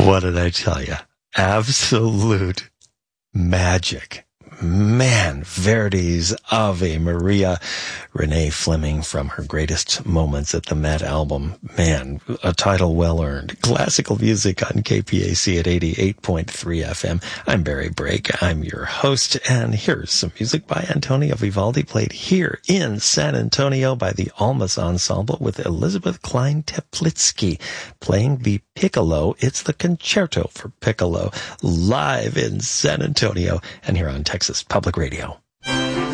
What did I tell you? Absolute magic. Man, Verdi's Ave Maria. Renee Fleming from her greatest moments at the Met album. Man, a title well earned. Classical music on KPAC at 88.3 FM. I'm Barry Brake. I'm your host, and here's some music by Antonio Vivaldi played here in San Antonio by the Almas Ensemble with Elizabeth Klein-Teplitsky playing the piccolo. It's the concerto for piccolo live in San Antonio and here on Texas Public Radio.